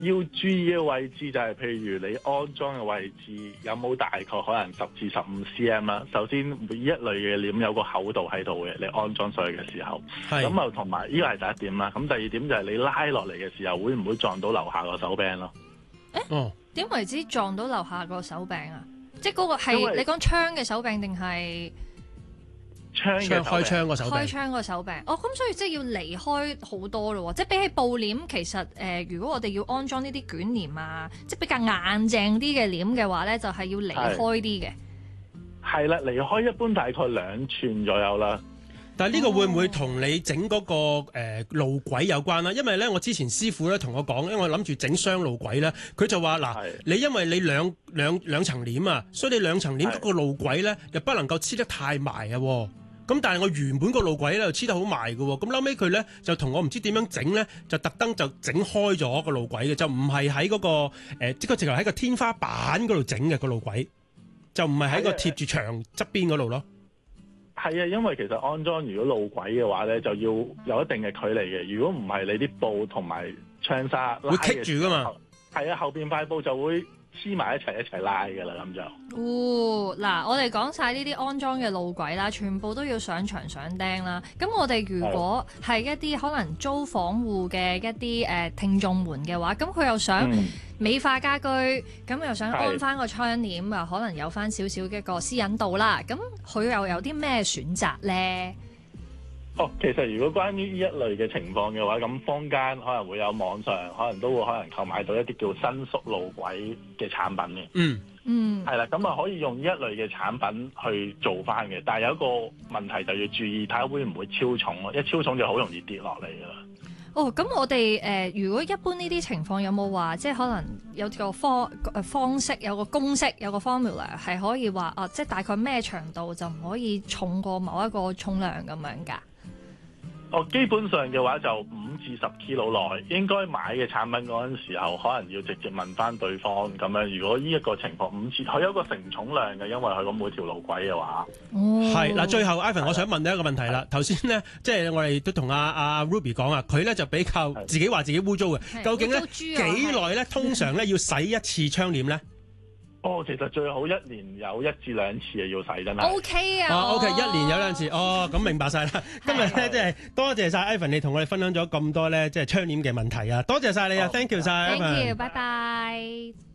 要注意嘅位置就係，譬如你安裝嘅位置有冇大概可能10至15cm 啦。首先每一類嘅簾有個厚度喺度嘅，你安裝上去嘅時候，咁啊同埋呢個係第一點啦。咁第二點就係你拉落嚟嘅時候，會唔會撞到樓下個手柄咯？ 點為之撞到樓下個手柄啊？即係嗰個係你講窗嘅手柄定係？ 開窗個手柄， 開窗個手柄。哦，咁所以即係要離開好多咯。即係比起布簾，其實如果我哋要安裝呢啲捲簾啊，即係比較硬淨啲嘅簾嘅話咧，就係要離開啲嘅。 係啦，離開一般大概2寸左右啦。 但係呢個會唔會同你整嗰個路軌有關啦？因為咧，我之前師傅咧同我講，因為我諗住整雙路軌咧，佢就話嗱，你因為你兩層簾啊，所以你兩層簾嗰個路軌咧又不能夠黐得太埋啊。咁但係我原本個路軌咧又黐得好埋嘅喎，咁後尾佢咧就同我唔知點樣整咧，就特登就整開咗個路軌嘅，就唔係喺嗰個即係直頭喺個天花板嗰度整嘅個路軌，就唔係喺個貼住牆側邊嗰度咯。 係啊，因為其實安裝如果路軌嘅話咧，就要有一定嘅距離嘅。如果唔係，你啲布同埋窗紗會棘住噶嘛。 係啊，後邊塊布就會黐埋一齊拉㗎啦，咁就。 嗱，我哋講晒呢啲安裝嘅路軌啦，全部都要上牆上釘啦。咁我哋如果係一啲可能租房戶嘅一啲聽眾們嘅話，咁佢又想美化家居，咁又想安翻個窗簾啊，可能有翻少少嘅一個私隱度啦。咁佢又有啲咩選擇咧？ 其實如果關於呢一類嘅情況嘅話，咁坊間可能會有網上可能都會可能購買到一啲叫伸縮路軌嘅產品嘅。係啦，咁啊可以用呢一類嘅產品去做翻嘅，但係有一個問題就要注意，睇下會唔會超重咯，一超重就好容易跌落嚟噶啦。 咁我哋如果一般呢啲情況有冇話，即係可能有個方式，有個公式，有個 formula 係可以話即係大概咩長度就唔可以重過某一個重量咁樣㗎？ 基本上嘅話就5至10 kilo 內，應該買嘅產品嗰陣時候，可能要直接問翻對方咁樣。如果呢一個情況5至，佢有個承重量嘅，因為佢咁每條路軌嘅話。 係嗱，最後 Ivan 我想問你一個問題啦。頭先咧，即係我哋都同阿 Ruby 講啊，佢咧就比較自己話自己污糟嘅。究竟咧幾耐咧？通常咧要洗一次窗簾咧？ 其實最好1年有1至2次要洗真係。 OK 啊。 OK， 1年有2次。咁明白晒啦。今日咧即係多謝晒 Ivan，你同我哋分享咗咁多咧，即係窗簾嘅問題啊！多謝晒你啊 ，Thank you 晒 ，Thank you，拜拜。